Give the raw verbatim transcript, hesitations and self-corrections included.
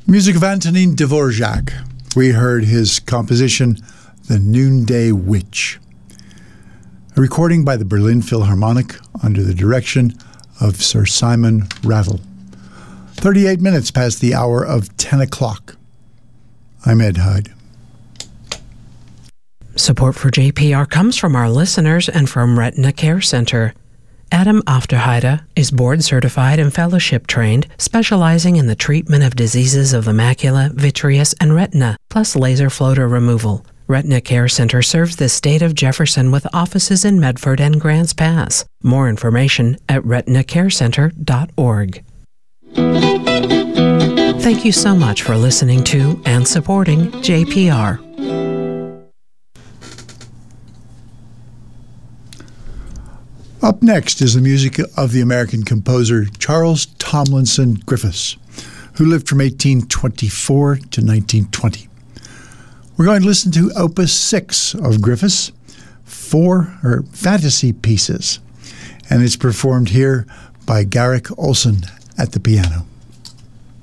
Music of Antonin Dvorak. We heard his composition, The Noonday Witch. A recording by the Berlin Philharmonic under the direction of Sir Simon Rattle. thirty-eight minutes past the hour of ten o'clock. I'm Ed Hyde. Support for J P R comes from our listeners and from Retina Care Center. Adam Afterheide is board-certified and fellowship-trained, specializing in the treatment of diseases of the macula, vitreous, and retina, plus laser floater removal. Retina Care Center serves the state of Jefferson with offices in Medford and Grants Pass. More information at retina care center dot org. Thank you so much for listening to and supporting J P R. Up next is the music of the American composer Charles Tomlinson Griffiths, who lived from eighteen twenty-four to nineteen twenty. We're going to listen to Opus six of Griffiths, four or fantasy pieces, and it's performed here by Garrick Olson at the piano.